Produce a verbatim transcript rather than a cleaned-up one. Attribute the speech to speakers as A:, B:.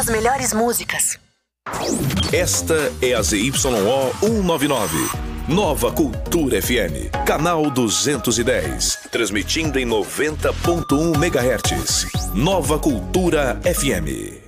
A: as melhores músicas.
B: Esta é a Z Y O cento e noventa e nove. Nova Cultura F M. Canal duzentos e dez. Transmitindo em noventa ponto um megahertz. Nova Cultura F M.